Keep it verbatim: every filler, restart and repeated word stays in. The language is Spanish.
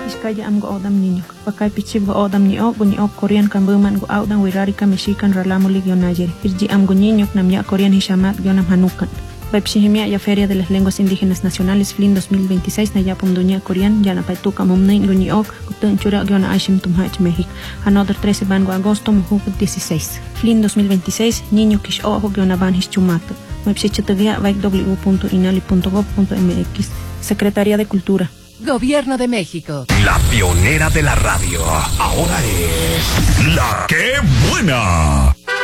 Iskaya am go odam niño. Pakay pichib go odam ni o go ni o Korean kan buman go audan wirarika mexican ralamuli gyonayer. Irji am go niño namya Korean hishamat gyonam hanukan. Paipshihimia ya Feria de las Lenguas Indígenas Nacionales F L I N dos mil veintiséis na yapum dunya Korean yana paituka mumnain go ni ok gutun chura gyona aishim tumhach México. Another trece bango agosto muhu dieciséis. F L I N dos mil veintiséis niño kish ojo gyona ban hischumato. Website w w w punto inali punto gov punto m x. Secretaría de Cultura. Gobierno de México. La pionera de la radio. Ahora es La Qué Buena.